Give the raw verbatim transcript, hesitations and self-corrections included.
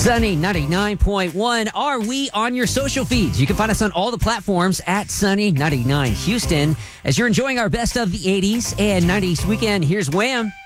Sunny ninety-nine point one. Are we on your social feeds? You can find us on all the platforms at Sunny ninety-nine Houston. As you're enjoying our best of the eighties and nineties weekend, here's Wham!